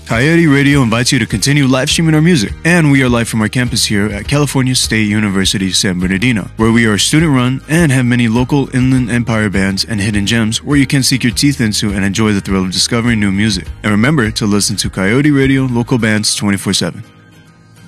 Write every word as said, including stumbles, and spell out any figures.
Coyote Radio invites you to continue live streaming our music. And we are live from our campus here at California State University, San Bernardino, where we are student-run and have many local Inland Empire bands and hidden gems where you can sink your teeth into and enjoy the thrill of discovering new music. And remember to listen to Coyote Radio local bands twenty-four seven.